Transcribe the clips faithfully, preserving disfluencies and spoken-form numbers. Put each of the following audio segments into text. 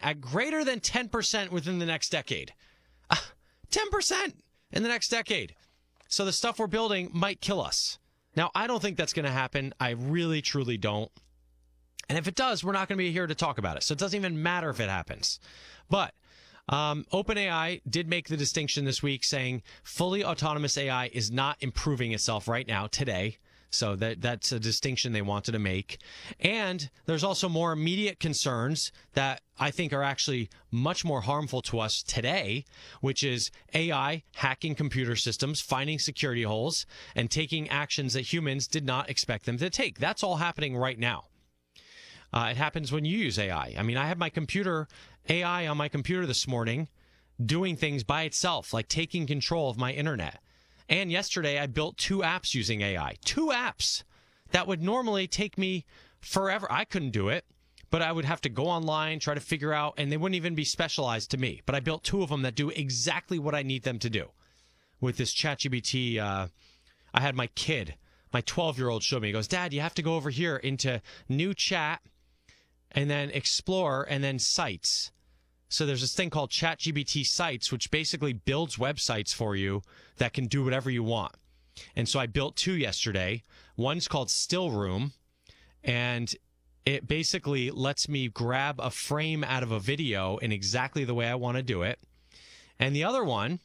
at greater than ten percent within the next decade. Uh, ten percent in the next decade. So the stuff we're building might kill us. Now, I don't think that's going to happen. I really, truly don't. And if it does, we're not going to be here to talk about it. So it doesn't even matter if it happens. But um, OpenAI did make the distinction this week saying fully autonomous A I is not improving itself right now, today. So that that's a distinction they wanted to make. And there's also more immediate concerns that I think are actually much more harmful to us today, which is A I hacking computer systems, finding security holes, and taking actions that humans did not expect them to take. That's all happening right now. Uh, it happens when you use A I. I mean, I had my computer, A I on my computer this morning, doing things by itself, like taking control of my internet. And yesterday, I built two apps using A I. Two apps that would normally take me forever. I couldn't do it, but I would have to go online, try to figure out, and they wouldn't even be specialized to me. But I built two of them that do exactly what I need them to do. With this ChatGPT, uh, I had my kid, my twelve-year-old, show me. He goes, Dad, you have to go over here into New Chat, and then Explorer, and then Sites. So there's this thing called ChatGPT Sites, which basically builds websites for you that can do whatever you want. And so I built two yesterday. One's called Still Room, and it basically lets me grab a frame out of a video in exactly the way I want to do it. And the other one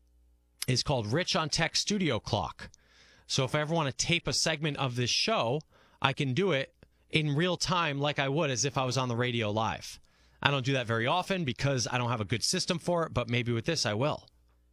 is called Rich on Tech Studio Clock. So if I ever want to tape a segment of this show, I can do it in real time like I would as if I was on the radio live. I don't do that very often because I don't have a good system for it, but maybe with this I will.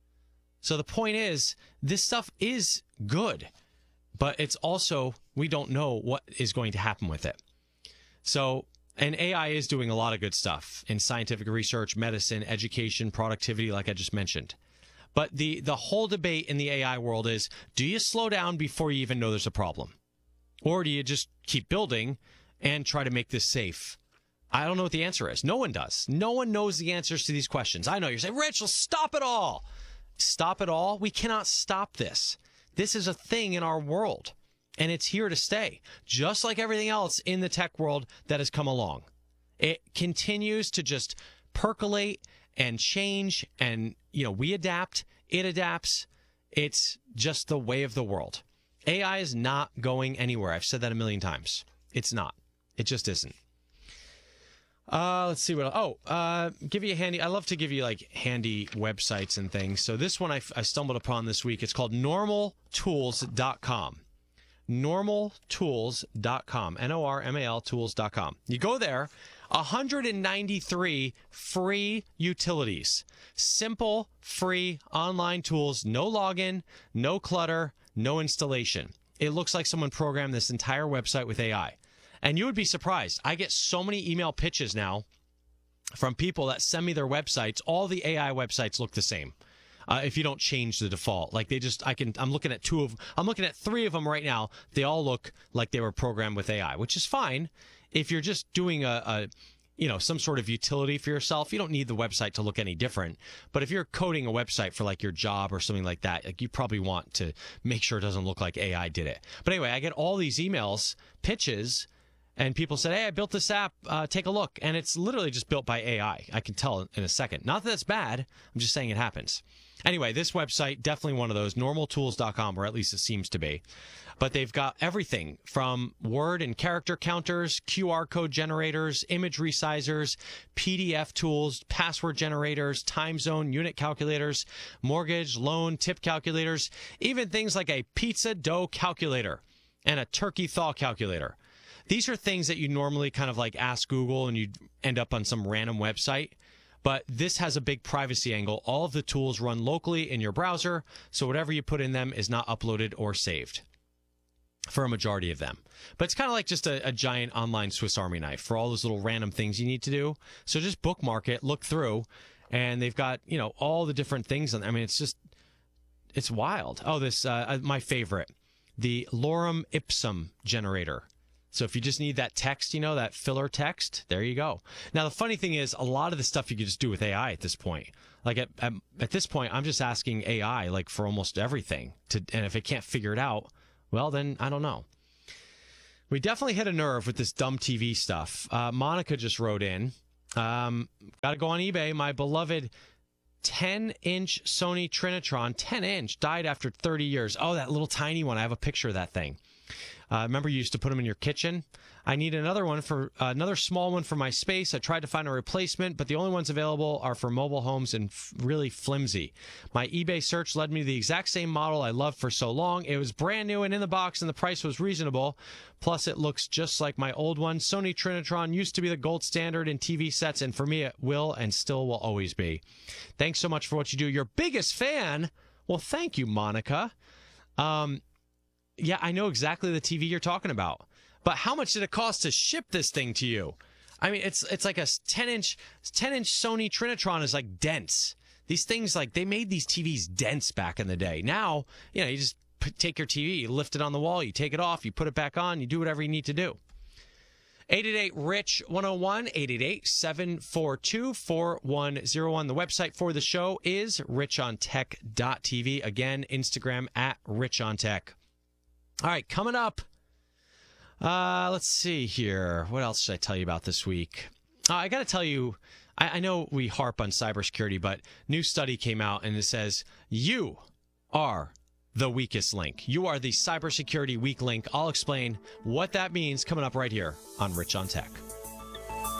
So the point is, this stuff is good, but it's also, we don't know what is going to happen with it. So, and A I is doing a lot of good stuff in scientific research, medicine, education, productivity, like I just mentioned. But the, the whole debate in the A I world is, do you slow down before you even know there's a problem? Or do you just keep building and try to make this safe? I don't know what the answer is. No one does. No one knows the answers to these questions. I know you're saying, Rich, let's stop it all. Stop it all? We cannot stop this. This is a thing in our world, and it's here to stay, just like everything else in the tech world that has come along. It continues to just percolate and change, and, you know, we adapt, it adapts. It's just the way of the world. A I is not going anywhere. I've said that a million times. It's not. It just isn't. Uh, let's see what else. Oh, uh, give you a handy, I love to give you like handy websites and things. So this one I, I stumbled upon this week. It's called normal tools dot com. normal tools dot com. N O R M A L tools dot com. You go there, one hundred ninety-three free utilities. Simple, free online tools, no login, no clutter, no installation. It looks like someone programmed this entire website with A I. And you would be surprised. I get so many email pitches now from people that send me their websites. All the A I websites look the same. Uh, if you don't change the default, like they just, I can, I'm looking at two of, I'm looking at three of them right now. They all look like they were programmed with A I, which is fine. If you're just doing a, a you know, some sort of utility for yourself, you don't need the website to look any different. But if you're coding a website for like your job or something like that, like you probably want to make sure it doesn't look like A I did it. But anyway, I get all these emails, pitches, and people said, hey, I built this app, uh, take a look. And it's literally just built by A I. I can tell in a second. Not that that's bad. I'm just saying it happens. Anyway, this website, definitely one of those, normal tools dot com, or at least it seems to be. But they've got everything from word and character counters, Q R code generators, image resizers, P D F tools, password generators, time zone, unit calculators, mortgage, loan, tip calculators, even things like a pizza dough calculator and a turkey thaw calculator. These are things that you normally kind of like ask Google and you end up on some random website. But this has a big privacy angle. All of the tools run locally in your browser, so whatever you put in them is not uploaded or saved for a majority of them. But it's kind of like just a, a giant online Swiss Army knife for all those little random things you need to do. So just bookmark it, look through, and they've got, you know, all the different things. I mean, it's just, it's wild. Oh, this, uh, my favorite, the Lorem Ipsum generator. So if you just need that text, you know, that filler text, there you go. Now, the funny thing is, a lot of the stuff you can just do with A I at this point. Like at, at, at this point, I'm just asking A I like for almost everything. To, and if it can't figure it out, well, then I don't know. We definitely hit a nerve with this dumb T V stuff. Uh, Monica just wrote in Um, got to go on eBay. My beloved ten-inch Sony Trinitron, ten-inch, died after thirty years. Oh, that little tiny one. I have a picture of that thing. Uh, remember you used to put them in your kitchen? I need another one for uh, another small one for my space. I tried to find a replacement, but the only ones available are for mobile homes and f- really flimsy. My eBay search led me to the exact same model I loved for so long. It was brand new and in the box, and the price was reasonable. Plus, it looks just like my old one. Sony Trinitron used to be the gold standard in T V sets, and for me, it will and still will always be. Thanks so much for what you do. Your biggest fan? Well, thank you, Monica. Um... Yeah, I know exactly the T V you're talking about. But how much did it cost to ship this thing to you? I mean, it's it's like a ten-inch ten-inch Sony Trinitron is like dense. These things, like, they made these T Vs dense back in the day. Now, you know, you just put, take your T V, you lift it on the wall, you take it off, you put it back on, you do whatever you need to do. eight eight eight, R I C H, one oh one, eight eight eight, seven four two, four one oh one. The website for the show is rich on tech dot t v. Again, Instagram at richontech. All right, coming up, uh, let's see here. What else should I tell you about this week? Uh, I got to tell you, I, I know we harp on cybersecurity, but new study came out and it says you are the weakest link. You are the cybersecurity weak link. I'll explain what that means coming up right here on Rich on Tech.